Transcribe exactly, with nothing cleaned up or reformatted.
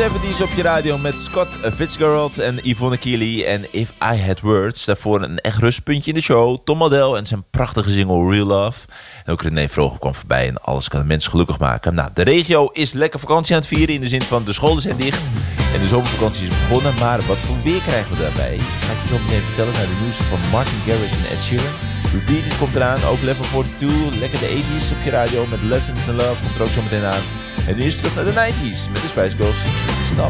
zeventig's op je radio met Scott Fitzgerald en Yvonne Keely en If I Had Words. Daarvoor een echt rustpuntje in de show. Tom Odell en zijn prachtige single Real Love. En ook René Vroger kwam voorbij en alles kan de mensen gelukkig maken. Nou, de regio is lekker vakantie aan het vieren in de zin van de scholen zijn dicht. En de zomervakantie is begonnen, maar wat voor weer krijgen we daarbij? Ga ik je zo meteen vertellen naar de nieuws van Martin Garrix en Ed Sheeran. Repeated komt eraan, ook Level tweeënveertig, lekker de tachtig's op je radio met Lessons in Love komt er ook zo meteen aan. En nu is het terug naar de nineties met de Spice Girls. Stop.